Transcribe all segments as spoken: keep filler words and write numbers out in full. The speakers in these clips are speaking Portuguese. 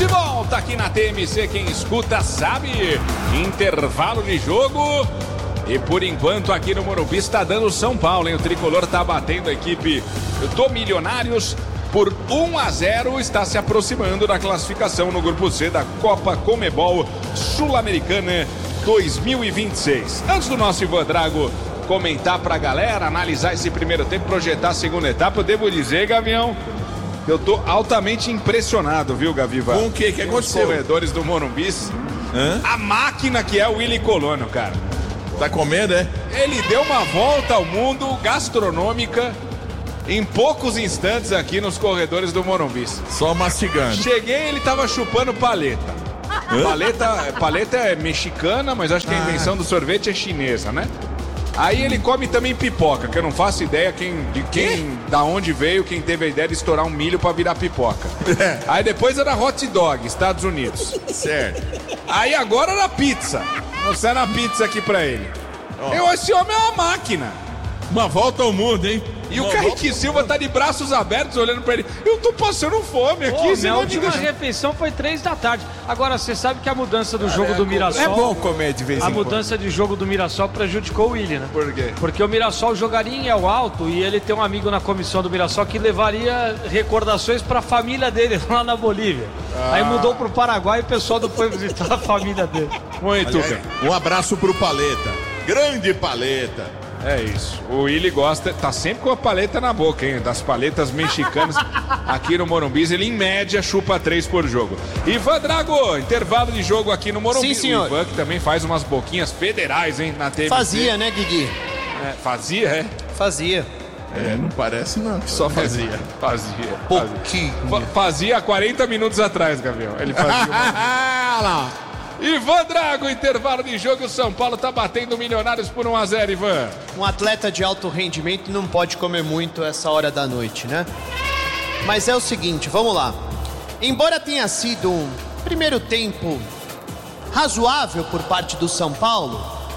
de volta aqui na T M C, quem escuta sabe. Intervalo de jogo. E por enquanto aqui no Morumbi está dando São Paulo, hein? O tricolor está batendo a equipe do Milionários por um a zero. Está se aproximando da classificação no grupo C da Copa Conmebol Sul-Americana dois mil e vinte e seis. Antes do nosso Ivan Drago comentar pra galera, analisar esse primeiro tempo, projetar a segunda etapa, eu devo dizer, Gavião, eu tô altamente impressionado, viu, Gaviva? Com o que que aconteceu? Os corredores do Morumbi. Hã? A máquina que é o Willy Colônio, cara. Tá com medo, é? Ele deu uma volta ao mundo gastronômica em poucos instantes aqui nos corredores do Morumbi. Só mastigando. Cheguei, ele tava chupando paleta. Paleta, paleta é mexicana, mas acho que a invenção do sorvete é chinesa, né? Aí ele come também pipoca, que eu não faço ideia quem, de quem, da onde veio, quem teve a ideia de estourar um milho pra virar pipoca. É. Aí depois era hot dog, Estados Unidos. Certo. Aí agora era pizza. Trouxeram a pizza aqui pra ele. Oh. Eu, esse homem é uma máquina. Uma volta ao mundo, hein? E uma o Kaique Silva tá de braços abertos olhando pra ele. Eu tô passando fome aqui. Pô, minha última deixa... refeição foi três da tarde. Agora, você sabe que a mudança do ah, jogo é, do Mirassol... É bom comer de vez em quando. A mudança de jogo do Mirassol prejudicou o Willy, né? Por quê? Porque o Mirassol jogaria em El Alto e ele tem um amigo na comissão do Mirassol que levaria recordações pra família dele lá na Bolívia. Ah. Aí mudou pro Paraguai e o pessoal não foi visitar a família dele. Muito Aliás, bem. Um abraço pro Paleta. Grande Paleta. É isso, o Willy gosta, tá sempre com a paleta na boca, hein? Das paletas mexicanas aqui no Morumbi, ele em média chupa três por jogo. Ivan Drago, intervalo de jogo aqui no Morumbi. Sim, senhor. O Ivan que também faz umas boquinhas federais, hein, na T V C. Fazia, né, Guigui? É, fazia, é? Fazia. É, não parece não, só fazia. Fazia. Pouquinho. Fazia, fazia há quarenta minutos atrás, Gabriel. Ele fazia uma... Ivan Drago, intervalo de jogo, o São Paulo tá batendo Milionários por um a zero, Ivan. Um atleta de alto rendimento não pode comer muito essa hora da noite, né? Mas é o seguinte, vamos lá. Embora tenha sido um primeiro tempo razoável por parte do São Paulo,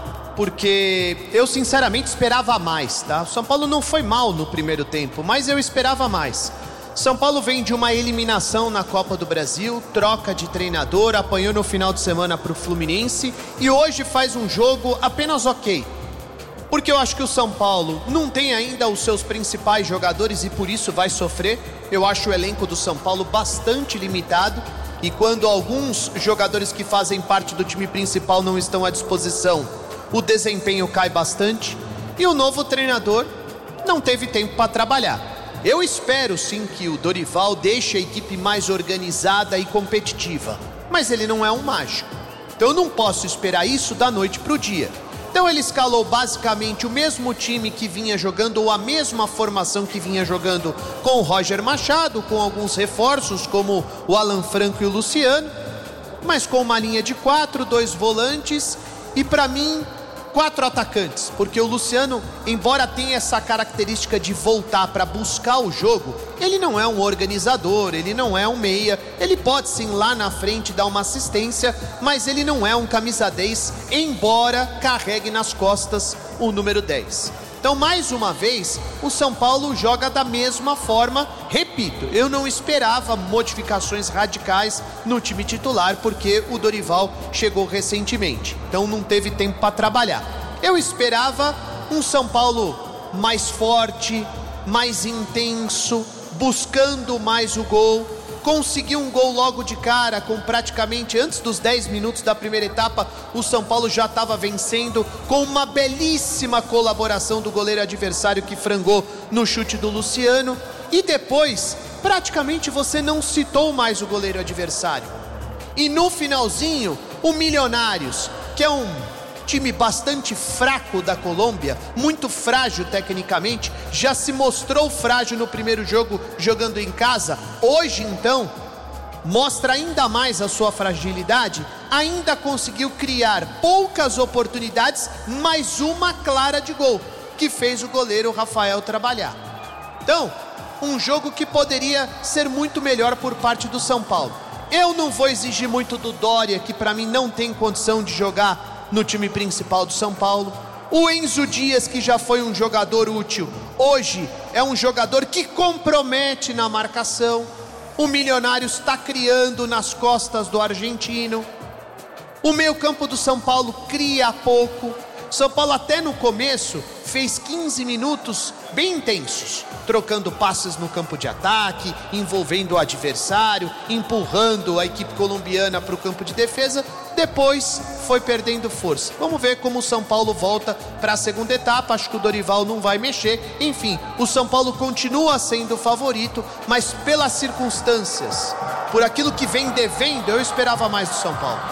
porque eu sinceramente esperava mais, tá? O São Paulo não foi mal no primeiro tempo, mas eu esperava mais. São Paulo vem de uma eliminação na Copa do Brasil, troca de treinador, apanhou no final de semana para o Fluminense e hoje faz um jogo apenas ok. Porque eu acho que o São Paulo não tem ainda os seus principais jogadores e por isso vai sofrer. Eu acho o elenco do São Paulo bastante limitado e quando alguns jogadores que fazem parte do time principal não estão à disposição, o desempenho cai bastante e o novo treinador não teve tempo para trabalhar. Eu espero sim que o Dorival deixe a equipe mais organizada e competitiva, mas ele não é um mágico, então eu não posso esperar isso da noite para o dia. Então ele escalou basicamente o mesmo time que vinha jogando, ou a mesma formação que vinha jogando com o Roger Machado, com alguns reforços como o Alan Franco e o Luciano, mas com uma linha de quatro, dois volantes e para mim quatro atacantes, porque o Luciano, embora tenha essa característica de voltar para buscar o jogo, ele não é um organizador, ele não é um meia, ele pode sim lá na frente dar uma assistência, mas ele não é um camisa dez, embora carregue nas costas o número dez. Então, mais uma vez, o São Paulo joga da mesma forma. Repito, eu não esperava modificações radicais no time titular, porque o Dorival chegou recentemente, então não teve tempo para trabalhar. Eu esperava um São Paulo mais forte, mais intenso, buscando mais o gol. Conseguiu um gol logo de cara, com praticamente antes dos dez minutos da primeira etapa, o São Paulo já estava vencendo, com uma belíssima colaboração do goleiro adversário que frangou no chute do Luciano, e depois, praticamente você não citou mais o goleiro adversário. E no finalzinho, o Milionários, que é um time bastante fraco da Colômbia, muito frágil tecnicamente, já se mostrou frágil no primeiro jogo jogando em casa. Hoje então mostra ainda mais a sua fragilidade, ainda conseguiu criar poucas oportunidades, mas uma clara de gol, que fez o goleiro Rafael trabalhar. Então, um jogo que poderia ser muito melhor por parte do São Paulo. Eu não vou exigir muito do Dória, que para mim não tem condição de jogar no time principal do São Paulo. O Enzo Dias, que já foi um jogador útil, hoje é um jogador que compromete na marcação. O Milionários está criando nas costas do argentino. O meio-campo do São Paulo cria pouco. São Paulo até no começo fez quinze minutos bem intensos, trocando passes no campo de ataque, envolvendo o adversário, empurrando a equipe colombiana para o campo de defesa. Depois foi perdendo força. Vamos ver como o São Paulo volta para a segunda etapa. Acho que o Dorival não vai mexer. Enfim, o São Paulo continua sendo o favorito, mas pelas circunstâncias, por aquilo que vem devendo, eu esperava mais do São Paulo.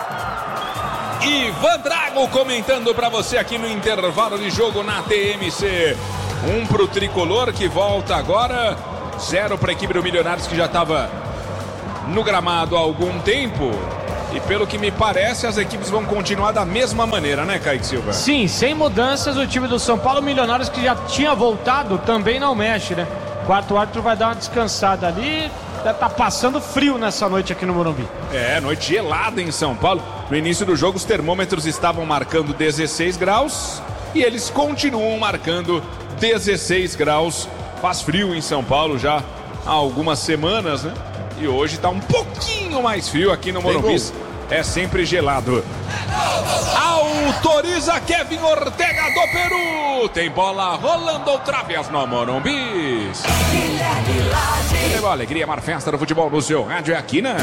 Ivan Drago comentando para você aqui no intervalo de jogo na T M C. Um pro Tricolor que volta agora, zero para a equipe do Milionários que já estava no gramado há algum tempo. E pelo que me parece, as equipes vão continuar da mesma maneira, né, Kaique Silva? Sim, sem mudanças. O time do São Paulo, Milionários, que já tinha voltado, também não mexe, né? O quarto árbitro vai dar uma descansada ali. Deve estar passando frio nessa noite aqui no Morumbi. É, noite gelada em São Paulo. No início do jogo, os termômetros estavam marcando dezesseis graus e eles continuam marcando dezesseis graus. Faz frio em São Paulo já há algumas semanas, né? E hoje está um pouquinho mais frio aqui no Morumbi. É sempre gelado. Autoriza Kevin Ortega do Peru. Tem bola rolando outra vez no Morumbi. Futebol, alegria, mar festa do futebol no seu rádio é aqui, né?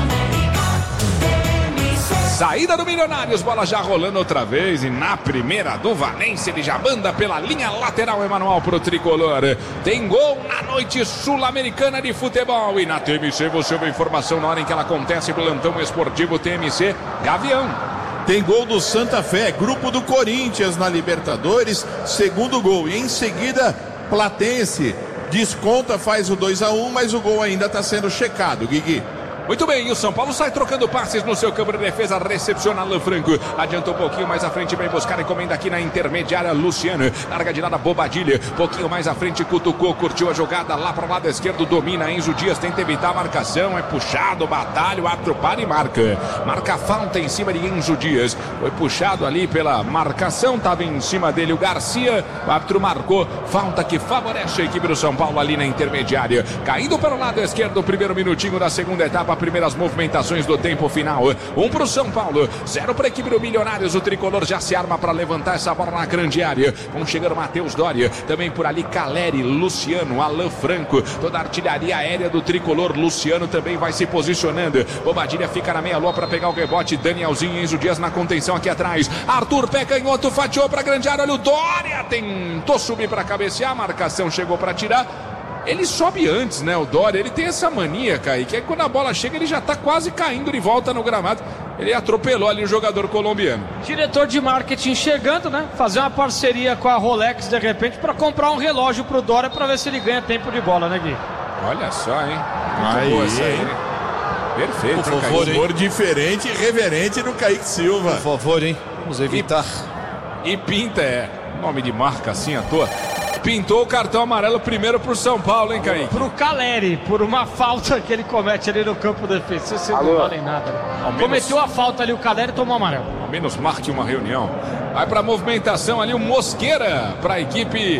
Saída do Milionários, bola já rolando outra vez. E na primeira do Valência, ele já manda pela linha lateral, Emanuel, pro Tricolor. Tem gol na noite sul-americana de futebol. E na T M C você vê informação na hora em que ela acontece. Plantão esportivo T M C Gavião. Tem gol do Santa Fé, grupo do Corinthians na Libertadores. Segundo gol. E em seguida, Platense desconta, faz o dois a um, mas o gol ainda está sendo checado, Guigui. Muito bem, e o São Paulo sai trocando passes no seu campo de defesa, recepciona Alan Franco, adianta um pouquinho mais à frente, vem buscar encomenda aqui na intermediária, Luciano, larga de lado a Bobadilha, pouquinho mais à frente, cutucou, curtiu a jogada, lá para o lado esquerdo, domina, Enzo Dias tenta evitar a marcação, é puxado, batalha, o árbitro para e marca, marca falta em cima de Enzo Dias, foi puxado ali pela marcação, estava em cima dele o Garcia, o árbitro marcou, falta que favorece a equipe do São Paulo ali na intermediária, caindo para o lado esquerdo, o primeiro minutinho da segunda etapa, primeiras movimentações do tempo final. Um para o São Paulo, zero para a equipe do Milionários. O Tricolor já se arma para levantar essa bola na grande área. Vão chegando Matheus Doria, também por ali Caleri, Luciano, Alan Franco, toda a artilharia aérea do Tricolor. Luciano também vai se posicionando. Bobadilha fica na meia-lua para pegar o rebote. Danielzinho, Enzo Dias na contenção aqui atrás. Arthur pé canhoto, fatiou para a grande área. Olha o Doria, tentou subir para cabecear. A marcação chegou para tirar. Ele sobe antes, né, o Doria, ele tem essa mania, Kaique, que é quando a bola chega ele já tá quase caindo de volta no gramado. Ele atropelou ali o jogador colombiano. Diretor de marketing chegando, né, fazer uma parceria com a Rolex de repente para comprar um relógio pro Doria para ver se ele ganha tempo de bola, né, Gui? Olha só, hein? Muito aí, boa essa aí, hein? Perfeito, por favor, hein? Humor diferente e reverente do Kaique Silva. Por favor, hein? Vamos evitar. E, e pinta, é, nome de marca assim à toa. Pintou o cartão amarelo primeiro pro São Paulo, hein, Kaique? Pro Caleri, por uma falta que ele comete ali no campo defensivo. Isso não vale nada. Né? Cometeu a falta ali o Caleri e tomou amarelo. Ao menos marque uma reunião. Vai pra movimentação ali o Mosqueira pra equipe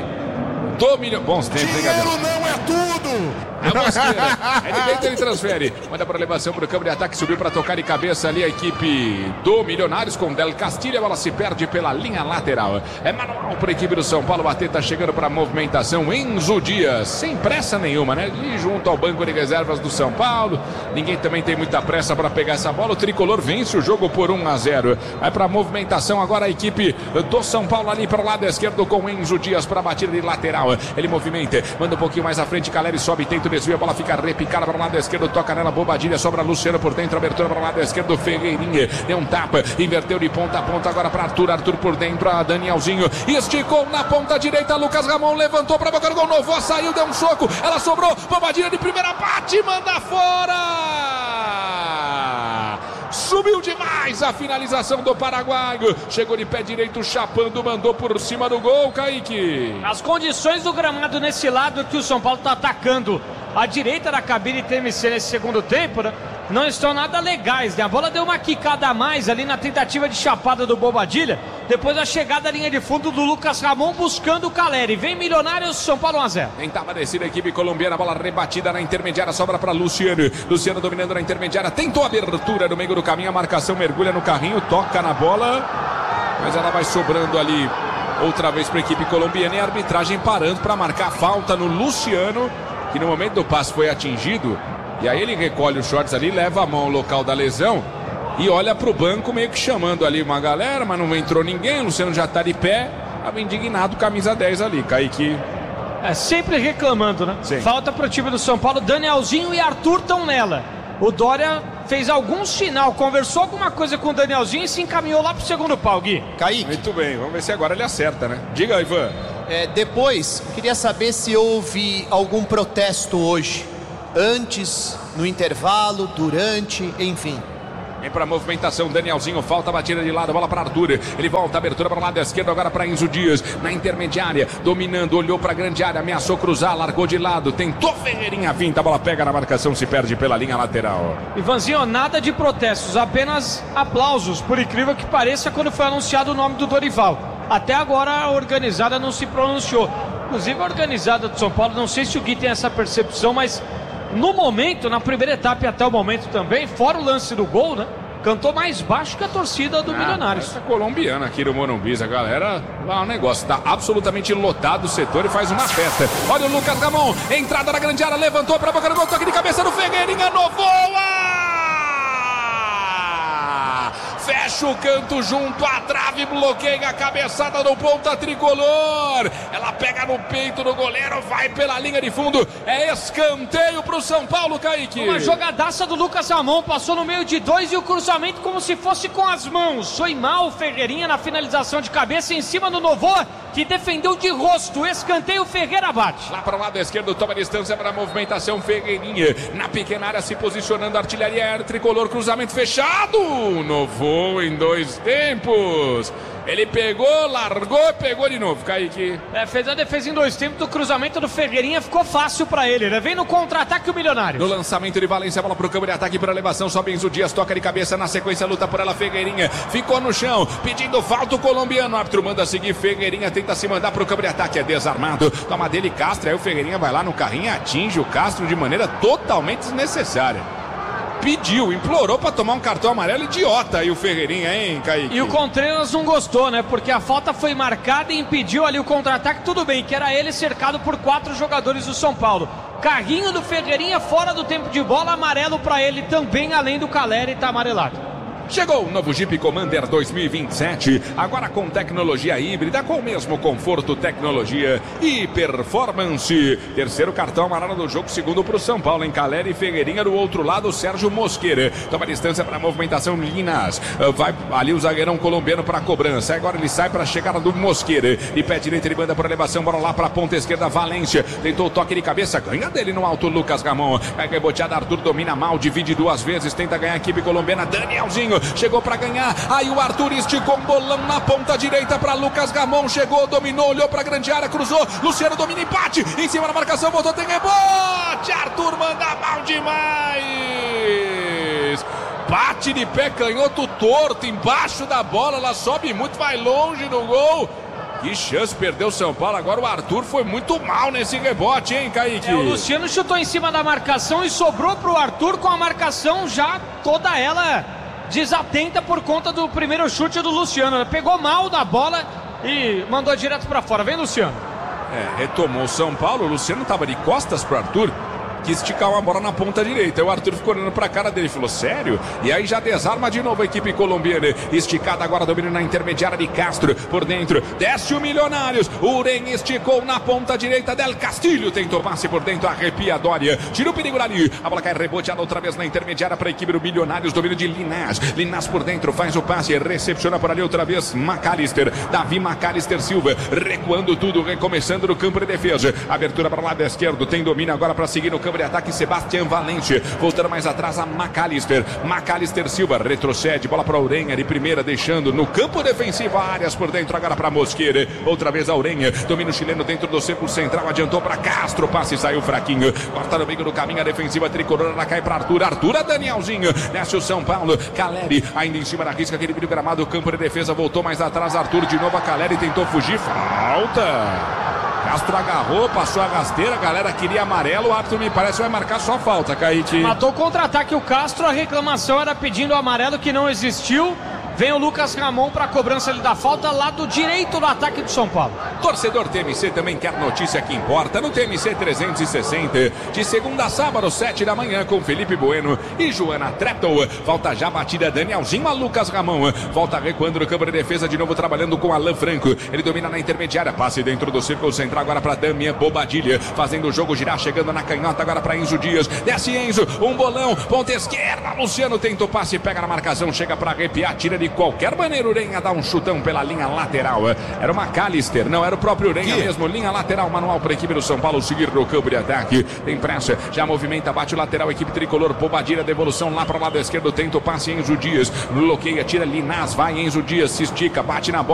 do Milhão. Bons tempos, hein, Dinheiro não é tudo! É a Mosqueira. É de dentro, ele transfere. Manda para elevação para o campo de ataque. Subiu para tocar de cabeça ali a equipe do Milionários com Del Castilho. A bola se perde pela linha lateral. É manual para a equipe do São Paulo. Bater tá chegando para a movimentação. Enzo Dias, sem pressa nenhuma, né? E junto ao banco de reservas do São Paulo. Ninguém também tem muita pressa para pegar essa bola. O Tricolor vence o jogo por um a zero. Vai para a movimentação agora a equipe do São Paulo ali para o lado esquerdo com Enzo Dias para a batida de lateral. Ele movimenta, manda um pouquinho mais à frente. Caleri sobe, tenta o desvio. A bola fica repicada para o lado esquerdo. Toca nela, Bobadilha, sobra Luciano por dentro. Abertura para o lado esquerdo. Ferreirinha deu um tapa, inverteu de ponta a ponta. Agora para Arthur. Arthur por dentro. A Danielzinho esticou na ponta direita. Lucas Ramon levantou para boca do gol. Novo, saiu, deu um soco. Ela sobrou. Bobadilha de primeira, bate, manda fora. Subiu demais a finalização do paraguaio. Chegou de pé direito, chapando, mandou por cima do gol, Kaique. As condições do gramado nesse lado que o São Paulo está atacando a direita da cabine T M C nesse segundo tempo, né? não estão nada legais, né? A bola deu uma quicada a mais ali na tentativa de chapada do Bobadilha, depois da chegada da linha de fundo do Lucas Ramon buscando o Caleri. Vem Milionários, São Paulo um a zero. Tentava descer a equipe colombiana, bola rebatida na intermediária, sobra para Luciano. Luciano dominando na intermediária, tentou a abertura no meio do caminho, a marcação mergulha no carrinho, toca na bola, mas ela vai sobrando ali outra vez para a equipe colombiana e a arbitragem parando para marcar falta no Luciano, que no momento do passe foi atingido. E aí ele recolhe os shorts ali, leva a mão ao local da lesão e olha pro banco meio que chamando ali uma galera, mas não entrou ninguém. O Luciano já tá de pé, tava indignado, camisa dez ali, Kaique. É, sempre reclamando, né? Sim. Falta pro time do São Paulo, Danielzinho e Arthur estão nela. O Dória fez algum sinal, conversou alguma coisa com o Danielzinho e se encaminhou lá pro segundo pau, Gui. Kaique. Muito bem, vamos ver se agora ele acerta, né? Diga, Ivan. É, depois, queria saber se houve algum protesto hoje. Antes, no intervalo, durante, enfim. Vem para a movimentação, Danielzinho, falta a batida de lado, bola para Arthur, ele volta, abertura para o lado esquerdo, agora para Enzo Dias, na intermediária, dominando, olhou para a grande área, ameaçou cruzar, largou de lado, tentou Ferreirinha, vinta, a bola pega na marcação, se perde pela linha lateral. Ivanzinho, nada de protestos, apenas aplausos, por incrível que pareça, quando foi anunciado o nome do Dorival. Até agora a organizada não se pronunciou. Inclusive a organizada do São Paulo, não sei se o Gui tem essa percepção, mas no momento, na primeira etapa e até o momento também, fora o lance do gol, né? Cantou mais baixo que a torcida do ah, Milionários. Essa colombiana aqui do Morumbi, a galera, lá o negócio, tá absolutamente lotado o setor e faz uma festa. Olha o Lucas Ramon, entrada na grande área, levantou pra boca do gol, toque de cabeça do Ferreirinha, no voa! Fecha o canto junto à trave, bloqueia a cabeçada do ponta tricolor. Ela pega no peito do goleiro, vai pela linha de fundo. É escanteio pro São Paulo, Kaique. Uma jogadaça do Lucas Ramon, passou no meio de dois e o cruzamento como se fosse com as mãos. Foi mal o Ferreirinha na finalização de cabeça em cima do Novoa, que defendeu de rosto. Escanteio, Ferreira bate. Lá para o lado esquerdo, toma distância para a movimentação, Ferreirinha. Na pequena área se posicionando, artilharia aérea tricolor, cruzamento fechado. Novoa em dois tempos. Ele pegou, largou, pegou de novo, Kaique. É, fez a defesa em dois tempos do cruzamento do Ferreirinha, ficou fácil pra ele, né? Vem no contra-ataque o Milionário. No lançamento de Valência, bola pro campo de ataque para elevação, sobe Enzo Dias, toca de cabeça, na sequência luta por ela, Ferreirinha, ficou no chão, pedindo falta o colombiano, o árbitro manda seguir, Ferreirinha tenta se mandar pro campo de ataque, é desarmado, toma dele Castro, aí o Ferreirinha vai lá no carrinho e atinge o Castro de maneira totalmente desnecessária. Pediu, implorou pra tomar um cartão amarelo idiota aí o Ferreirinha, hein, Kaique? E o Contreras não gostou, né? Porque a falta foi marcada e impediu ali o contra-ataque, tudo bem, que era ele cercado por quatro jogadores do São Paulo. Carrinho do Ferreirinha fora do tempo de bola, amarelo pra ele também, além do Caleri, tá amarelado. Chegou o novo Jeep Commander dois mil e vinte e sete, agora com tecnologia híbrida, com o mesmo conforto, tecnologia e performance. Terceiro cartão amarelo do jogo, segundo para o São Paulo, em Caleri e Ferreirinha. Do outro lado, Sérgio Mosqueira. Toma distância para a movimentação, Linas. Vai ali o zagueirão colombiano para a cobrança. Agora ele sai para a chegada do Mosqueira. E pé direito, ele manda para elevação, bora lá para a ponta esquerda, Valência. Tentou o toque de cabeça, ganha dele no alto, Lucas Ramon. É reboteada, Arthur domina mal, divide duas vezes, tenta ganhar a equipe colombiana, Danielzinho. Chegou para ganhar, aí o Arthur esticou um bolão na ponta direita para Lucas Ramon, chegou, dominou, olhou para a grande área, cruzou, Luciano domina, empate, em cima da marcação, voltou, tem rebote, Arthur manda mal demais, bate de pé, canhoto torto, embaixo da bola, ela sobe muito, vai longe no gol. Que chance, perdeu o São Paulo. Agora o Arthur foi muito mal nesse rebote, hein, Kaique? É, o Luciano chutou em cima da marcação e sobrou pro Arthur com a marcação já toda ela desatenta por conta do primeiro chute do Luciano. Pegou mal da bola e mandou direto pra fora. Vem, Luciano. É, retomou o São Paulo. O Luciano tava de costas pro Arthur, quis esticar uma bola na ponta direita. O Arthur ficou olhando pra cara dele e falou, sério? E aí já desarma de novo a equipe colombiana. Esticada agora, domínio na intermediária de Castro. Por dentro, desce o Milionários. Uren esticou na ponta direita, Del Castilho tentou passe por dentro, arrepia Dória. Tira o perigo ali. A bola cai reboteada outra vez na intermediária para a equipe do Milionários. Domínio de Linás. Linás por dentro, faz o passe, recepciona por ali outra vez McAllister. Davi McAllister Silva, recuando tudo, recomeçando no campo de defesa. Abertura para o lado esquerdo, tem domínio agora para seguir no campo câmbio de ataque Sebastião Valente, voltando mais atrás a McAllister, McAllister Silva, retrocede, bola para Urenha de primeira, deixando no campo defensivo áreas por dentro, agora para Mosqueira, outra vez a Urenha, domina o chileno dentro do círculo central, adiantou para Castro, passe saiu fraquinho, corta no meio do caminho, a defensiva tricolor, ela cai para Arthur, Arthur a Danielzinho, desce o São Paulo, Caleri ainda em cima da risca, aquele vídeo gramado, campo de defesa, voltou mais atrás, Arthur de novo, a Caleri tentou fugir, falta. Castro agarrou, passou a rasteira, a galera queria amarelo, o árbitro me parece vai marcar só falta, Caíte. Matou o contra-ataque o Castro, a reclamação era pedindo o amarelo que não existiu. Vem o Lucas Ramon para a cobrança ali da falta, lado direito do ataque do São Paulo. Torcedor T M C também quer notícia que importa no T M C trezentos e sessenta, de segunda a sábado, sete da manhã, com Felipe Bueno e Joana Treptow. Volta já a batida, Danielzinho a Lucas Ramon. Volta recuando no campo de defesa, de novo trabalhando com Alan Franco. Ele domina na intermediária, passe dentro do círculo central, agora para Damian Bobadilha, fazendo o jogo girar, chegando na canhota, agora para Enzo Dias. Desce Enzo, um bolão, ponta esquerda, Luciano tenta o passe, pega na marcação, chega para arrepiar, tira de De qualquer maneira, Urenha dá um chutão pela linha lateral. Era o McAllister, não era o próprio Urenha que? mesmo. Linha lateral, manual para a equipe do São Paulo seguir no campo de ataque. Tem pressa, já movimenta, bate o lateral, equipe tricolor. Bobadilha, devolução lá para o lado esquerdo, tenta o passe. Enzo Dias bloqueia, tira Linás, vai Enzo Dias, se estica, bate na bola.